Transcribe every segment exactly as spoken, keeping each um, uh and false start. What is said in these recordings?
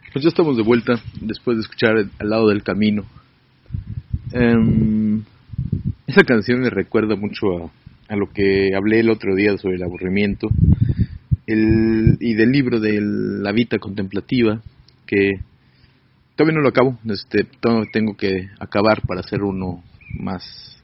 Pues ya estamos de vuelta después de escuchar Al lado del camino. Um, esa canción me recuerda mucho a, a lo que hablé el otro día sobre el aburrimiento el, y del libro de La Vita Contemplativa, que todavía no lo acabo. Este, tengo que acabar para hacer uno más,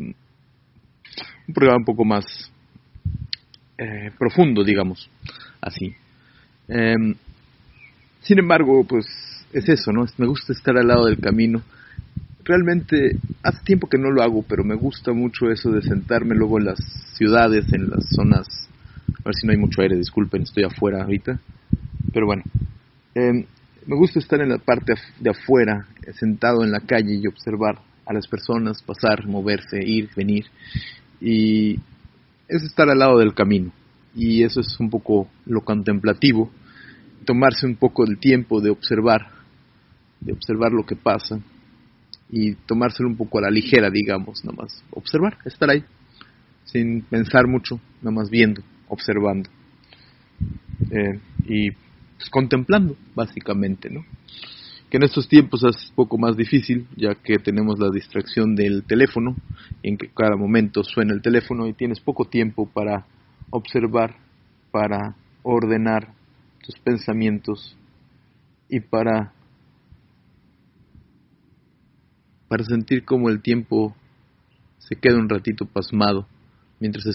un programa un poco más eh, profundo, digamos, así. Um, sin embargo, pues es eso, ¿no? Me gusta estar al lado del camino. Realmente hace tiempo que no lo hago, pero me gusta mucho eso de sentarme luego en las ciudades, en las zonas. A ver si no hay mucho aire, disculpen, estoy afuera ahorita. Pero bueno, eh, me gusta estar en la parte de afuera, sentado en la calle y observar a las personas pasar, moverse, ir, venir. Y es estar al lado del camino. Y eso es un poco lo contemplativo. Tomarse un poco el tiempo de observar, de observar lo que pasa. Y tomárselo un poco a la ligera, digamos, nada más observar, estar ahí, sin pensar mucho, nada más viendo, observando, eh, y pues, contemplando, básicamente, ¿no? Que en estos tiempos es un poco más difícil, ya que tenemos la distracción del teléfono, en que cada momento suena el teléfono y tienes poco tiempo para observar, para ordenar tus pensamientos y para para sentir como el tiempo se queda un ratito pasmado mientras